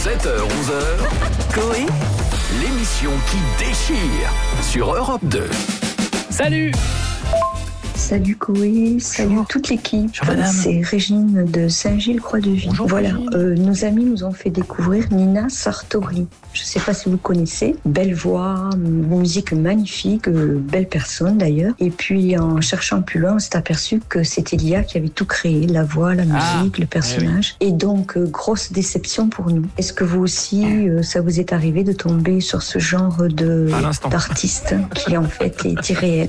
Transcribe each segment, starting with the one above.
7h-11h, Coé, l'émission qui déchire sur Europe 2. Salut! Salut Coé, salut toute l'équipe. C'est Régine de Saint-Gilles-Croix-de-Vie. Voilà, nos amis nous ont fait découvrir Nina Sartori. Je ne sais pas si vous connaissez. Belle voix, musique magnifique, belle personne d'ailleurs. Et puis en cherchant plus loin, on s'est aperçu que c'était Lia qui avait tout créé, la voix, la musique, le personnage. Oui. Et donc, grosse déception pour nous. Est-ce que vous aussi, ça vous est arrivé de tomber sur ce genre d'artiste qui en fait est irréel?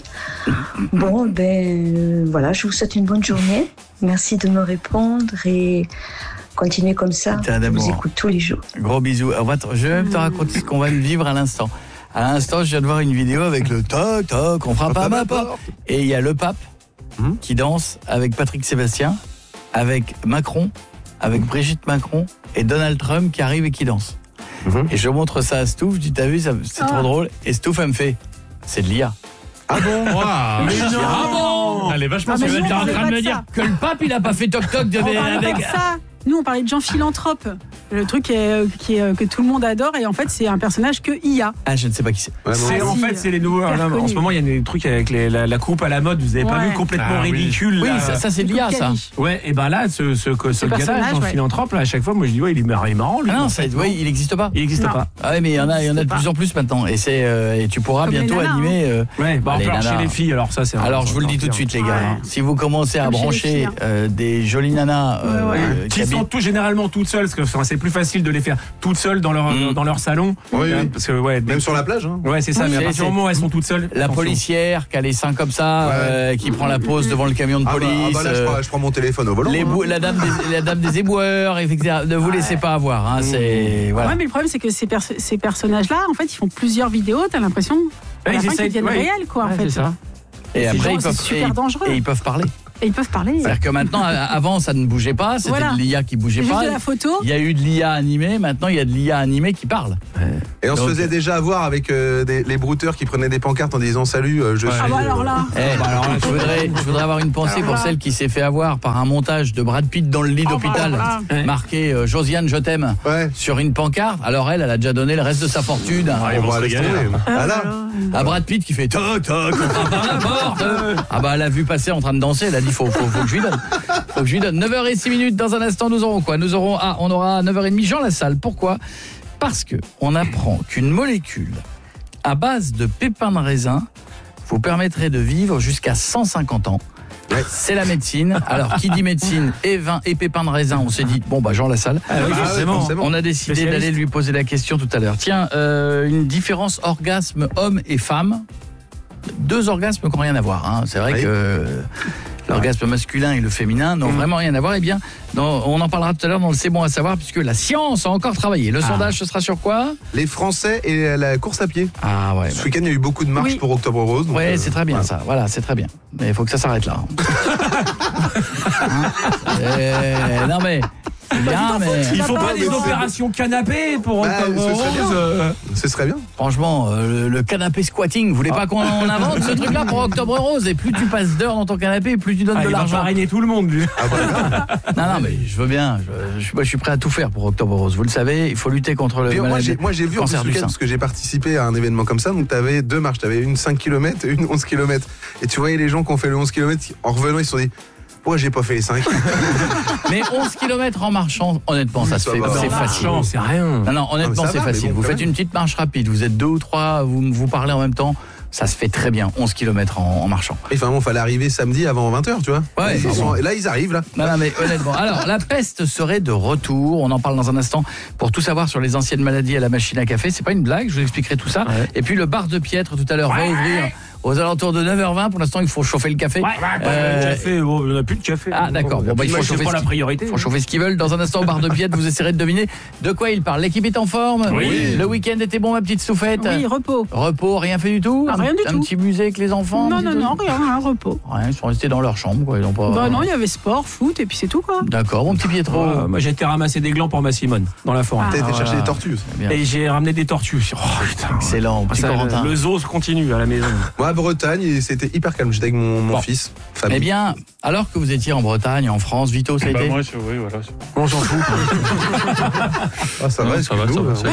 Bon, voilà, je vous souhaite une bonne journée. Merci de me répondre et continuez comme ça. Je vous écoute tous les jours. Gros bisous. Je vais même te raconter ce qu'on va vivre à l'instant. À l'instant, je viens de voir une vidéo avec le toc toc, on frappe à ma porte. Et il y a le pape qui danse avec Patrick Sébastien, avec Macron, avec Brigitte Macron et Donald Trump qui arrive et qui danse. Et je montre ça à Stouff, je dis t'as vu, c'est trop drôle. Et Stouff elle me fait, c'est de l'IA. Ah bon? Mais non! Ah bon! Elle est vachement tu es en train de me dire que le pape il a pas fait toc toc avec ça. Nous on parlait de gens philanthropes. Le truc que tout le monde adore et en fait c'est un personnage que IA. Ah je ne sais pas qui c'est. C'est les nouveaux. En ce moment il y a des trucs avec la coupe à la mode. Vous avez pas vu complètement ridicule? Oui, ça c'est l'IA ça. Ouais et ben là ce gars-là, Jean Philanthrope là, à chaque fois moi je dis il est marrant lui. Ah non, il n'existe pas. Il n'existe pas. Ah ouais mais il y en a de plus en plus maintenant et tu pourras bientôt animer. Ouais chez les filles alors ça c'est. Alors je vous le dis tout de suite les gars. Si vous commencez à brancher des jolies nanas qui sont tout généralement toutes seules parce que c'est plus facile de les faire toutes seules dans leur salon. Oui. Parce que même sur la plage. Hein. Ouais, c'est ça. Mais à partir du moment où elles sont toutes seules. La policière qui a les seins comme ça, qui prend la pause devant le camion de police. Là, je prends mon téléphone au volant. La dame des éboueurs, etc. Ne vous laissez pas avoir. Hein, c'est voilà. Ouais, mais le problème c'est que ces personnages-là, en fait, ils font plusieurs vidéos. T'as l'impression qu'ils deviennent réels, quoi. En fait. C'est ça. Et après ils peuvent parler. Et ils peuvent parler. C'est-à-dire que maintenant, avant, ça ne bougeait pas. C'était de l'IA qui bougeait pas. Juste de la photo. Il y a eu de l'IA animée. Maintenant, il y a de l'IA animée qui parle. Et on se faisait déjà avoir avec les brouteurs qui prenaient des pancartes en disant salut, je suis. Ah bah alors là. Je voudrais avoir une pensée pour celle qui s'est fait avoir par un montage de Brad Pitt dans le lit d'hôpital, marqué Josiane, je t'aime, sur une pancarte. Alors elle a déjà donné le reste de sa fortune. À Brad Pitt qui fait toc toc, on frappe à la porte. Ah bah elle a vu passer en train de danser. Elle a dit faut que je lui donne. Faut que je lui donne. 9h06 dans un instant, nous aurons quoi? On aura à 9h30 Jean Lassalle. Pourquoi? Parce que on apprend qu'une molécule à base de pépins de raisin vous permettrait de vivre jusqu'à 150 ans. C'est la médecine. Alors qui dit médecine et vin et pépins de raisin, on s'est dit Jean Lassalle. On a décidé d'aller lui poser la question tout à l'heure. Tiens, une différence orgasme homme et femme. Deux orgasmes qui n'ont rien à voir. Hein. C'est vrai que l'orgasme masculin et le féminin n'ont vraiment rien à voir. Eh bien, on en parlera tout à l'heure dans le C'est bon à savoir, puisque la science a encore travaillé. Le sondage, ce sera sur quoi? Les Français et la course à pied. Ah ouais. Ce week-end, il y a eu beaucoup de marches pour Octobre Rose. Oui, c'est très bien ça. Voilà, c'est très bien. Mais il faut que ça s'arrête là. Non mais... Ils font pas des opérations canapé pour ce serait bien. Franchement, le canapé squatting, vous voulez pas qu'on invente ce truc-là pour Octobre Rose? Et plus tu passes d'heures dans ton canapé, plus tu donnes de l'argent. Il va parrainer tout le monde, lui. Non, mais je veux bien. Je suis prêt à tout faire pour Octobre Rose. Vous le savez, il faut lutter contre le maladie. Moi, j'ai vu en ce week-end, parce que j'ai participé à un événement comme ça. Donc, tu avais deux marches. Tu avais une 5 km et une 11 km. Et tu voyais les gens qui ont fait le 11 km, en revenant, ils se sont dit... Pourquoi j'ai pas fait les 5? Mais 11 km en marchant, honnêtement, ça se fait, c'est facile. C'est rien. Non, honnêtement, c'est facile. Vous faites une petite marche rapide, vous êtes deux ou trois, vous parlez en même temps, ça se fait très bien, 11 km en marchant. Et enfin bon, fallait arriver samedi avant 20h, tu vois. Ouais. Et là, ils arrivent, là. Non, mais honnêtement. Alors, la peste serait de retour, on en parle dans un instant, pour tout savoir sur les anciennes maladies à la machine à café. C'est pas une blague, je vous expliquerai tout ça. Ouais. Et puis le bar de Piètre, tout à l'heure, va ouvrir... aux alentours de 9h20. Pour l'instant, il faut chauffer le café. Le café, on n'a plus de café. Ah, d'accord. Bon, il faut chauffer la priorité. Il faut chauffer ce qu'ils veulent. Dans un instant, au bar de Piètre, vous essaierez de deviner de quoi il parle. L'équipe est en forme. Oui. Le week-end était bon, ma petite Stouffette. Oui, repos. Repos, rien fait du tout. Rien du tout. Un petit musée avec les enfants. Non, rien, repos. Ils sont restés dans leur chambre, quoi. Ils ont pas... non, il y avait sport, foot, et puis c'est tout, quoi. D'accord, mon petit Pietro. Moi, j'ai été ramasser des glands pour ma Simone dans la forêt. T'as été chercher des tortues. Et j'ai ramené des tortues. Excellent, petit Corentin. Le zoo se continue à la maison. Ouais, Bretagne et c'était hyper calme. J'étais avec mon fils, famille. Eh bien, alors que vous étiez en Bretagne, en France, Vito, ça a été Moi, oui, voilà. On s'en fout. Ah, ça va, ça va.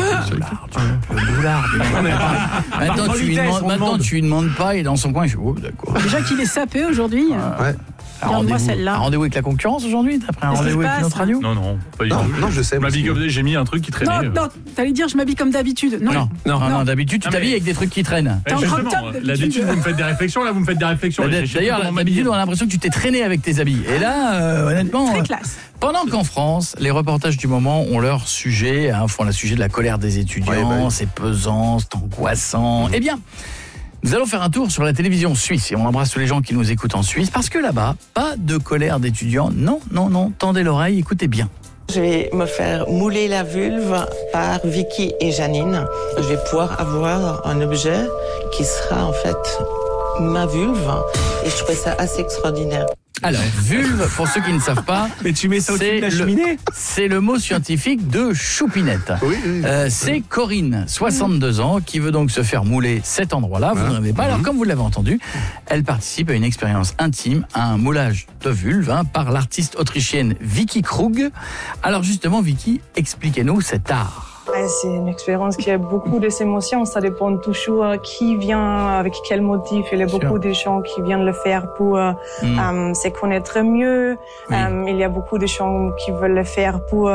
Maintenant, tu lui demandes pas, il est dans son coin, il fait oh, d'accord. Déjà qu'il est sapé aujourd'hui. Ouais. Regarde-moi celle-là. Un rendez-vous avec la concurrence aujourd'hui? T'as pris un rendez-vous avec notre radio? Non, pas du tout. Non, je sais. J'ai mis un truc qui traînait. Non, t'allais dire je m'habille comme d'habitude. Non, d'habitude, tu t'habilles avec des trucs qui traînent. T'es en crop top d'habitude. D'habitude, vous me faites des réflexions, là, vous me faites des réflexions. D'ailleurs, d'habitude, on a l'impression que tu t'es traîné avec tes habits. Et là, honnêtement... Très classe. Pendant qu'en France, les reportages du moment ont leur sujet, font le sujet de la colère des étudiants, c'est pesant, c'est angoissant. Eh bien... Nous allons faire un tour sur la télévision suisse et on embrasse tous les gens qui nous écoutent en Suisse parce que là-bas, pas de colère d'étudiants. Non, tendez l'oreille, écoutez bien. Je vais me faire mouler la vulve par Vicky et Janine. Je vais pouvoir avoir un objet qui sera en fait ma vulve et je trouvais ça assez extraordinaire. Alors, vulve, pour ceux qui ne savent pas, mais tu mets ça au-dessus de la cheminée. C'est le mot scientifique de choupinette. Oui. C'est Corinne, 62 ans, qui veut donc se faire mouler cet endroit-là. Vous ne rêvez pas. Alors, comme vous l'avez entendu, elle participe à une expérience intime, à un moulage de vulve par l'artiste autrichienne Vicky Krug. Alors justement, Vicky, expliquez-nous cet art. C'est une expérience qui a beaucoup d'émotions. Ça dépend toujours qui vient, avec quel motif. Il y a beaucoup de gens qui viennent le faire pour se connaître mieux. Oui. Il y a beaucoup de gens qui veulent le faire pour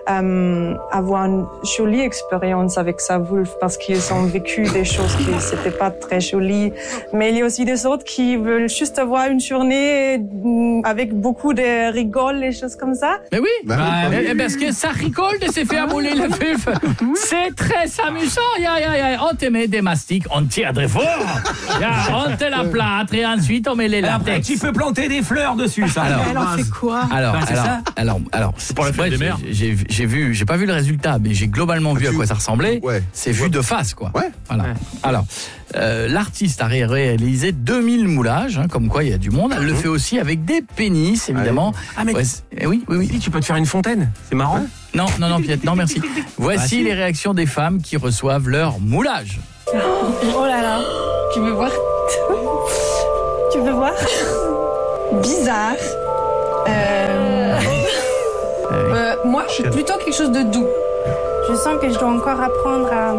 avoir une jolie expérience avec sa vulve parce qu'ils ont vécu des choses qui n'étaient pas très jolies. Mais il y a aussi des autres qui veulent juste avoir une journée avec beaucoup de rigoles et choses comme ça. Mais oui, parce que ça rigole de se faire mouler la vulve. C'est très amusant. On te met des mastiques, on tire très fort. On te la plâtre et ensuite on met les latex. Après, tu peux planter des fleurs dessus, ça. Alors fait quoi? Alors, c'est pour la fête des mères. J'ai pas vu le résultat, mais j'ai globalement vu à quoi ça ressemblait. Ouais. C'est vu de face, quoi. Ouais. Voilà. Ouais. Alors, l'artiste a réalisé 2000 moulages, comme quoi il y a du monde. Elle le fait aussi avec des pénis, évidemment. Ah mais oui. Si, tu peux te faire une fontaine. C'est marrant. Non, Piette, non, merci. Voici les réactions des femmes qui reçoivent leur moulage. Oh là là, tu veux voir? Bizarre. Moi, je suis plutôt quelque chose de doux. Je sens que je dois encore apprendre à...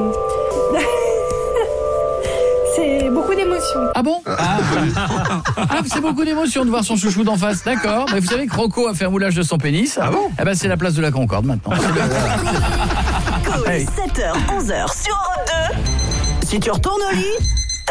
C'est beaucoup d'émotions. Ah bon? C'est beaucoup d'émotions de voir son chouchou d'en face. D'accord. Mais vous savez que Rocco a fait un moulage de son pénis. Ah bon? Eh ben c'est la place de la Concorde maintenant. 7h, 11h sur Europe 2. Si tu retournes au lit,